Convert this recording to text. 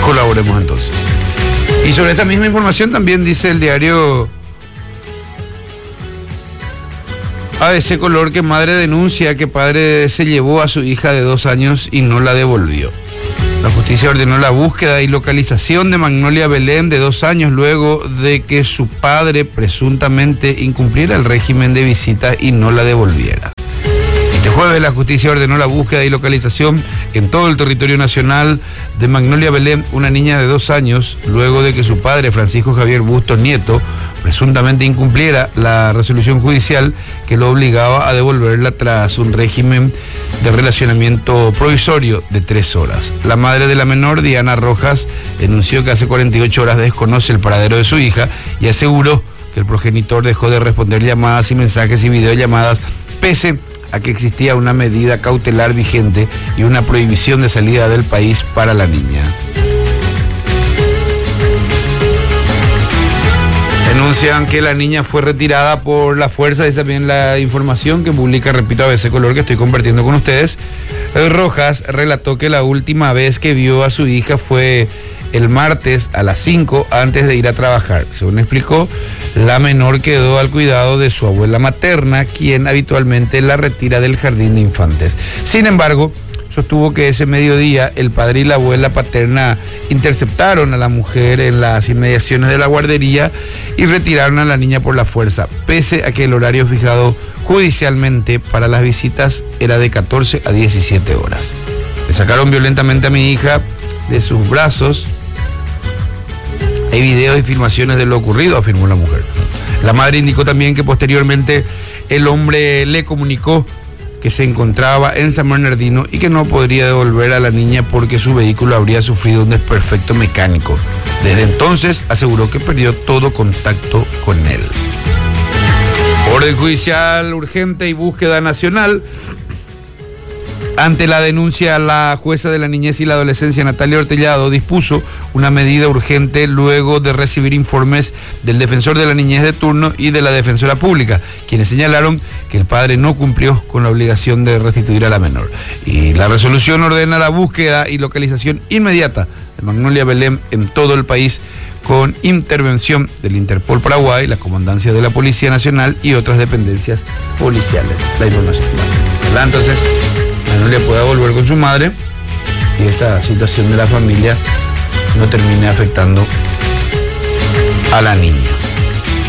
Colaboremos entonces. Y sobre esta misma información también dice el diario ABC Color que madre denuncia que padre se llevó a su hija de 2 años y no la devolvió. La justicia ordenó la búsqueda y localización de Magnolia Belén de 2 años luego de que su padre presuntamente incumpliera el régimen de visita y no la devolviera. Este jueves la justicia ordenó la búsqueda y localización en todo el territorio nacional de Magnolia Belén, una niña de 2 años, luego de que su padre, Francisco Javier Bustos Nieto, presuntamente incumpliera la resolución judicial que lo obligaba a devolverla tras un régimen de relacionamiento provisorio de 3 horas. La madre de la menor, Diana Rojas, denunció que hace 48 horas desconoce el paradero de su hija y aseguró que el progenitor dejó de responder llamadas y mensajes y videollamadas pese a que existía una medida cautelar vigente y una prohibición de salida del país para la niña. Denuncian que la niña fue retirada por la fuerza, es también la información que publica, repito, ABC Color, que estoy compartiendo con ustedes. Rojas relató que la última vez que vio a su hija fue el martes a las 5 antes de ir a trabajar. Según explicó, la menor quedó al cuidado de su abuela materna, quien habitualmente la retira del jardín de infantes. Sin embargo, sostuvo que ese mediodía el padre y la abuela paterna interceptaron a la mujer en las inmediaciones de la guardería y retiraron a la niña por la fuerza, pese a que el horario fijado judicialmente para las visitas era de 14 a 17 horas. Le sacaron violentamente a mi hija de sus brazos. Hay videos y filmaciones de lo ocurrido, afirmó la mujer. La madre indicó también que posteriormente el hombre le comunicó que se encontraba en San Bernardino y que no podría devolver a la niña porque su vehículo habría sufrido un desperfecto mecánico. Desde entonces aseguró que perdió todo contacto con él. Orden judicial urgente y búsqueda nacional. Ante la denuncia, la jueza de la niñez y la adolescencia, Natalia Ortellado, dispuso una medida urgente luego de recibir informes del defensor de la niñez de turno y de la defensora pública, quienes señalaron que el padre no cumplió con la obligación de restituir a la menor. Y la resolución ordena la búsqueda y localización inmediata de Magnolia Belén en todo el país, con intervención del Interpol Paraguay, la Comandancia de la Policía Nacional y otras dependencias policiales. La información. ¿Verdad? Entonces, Magnolia pueda volver con su madre y esta situación de la familia no termine afectando a la niña.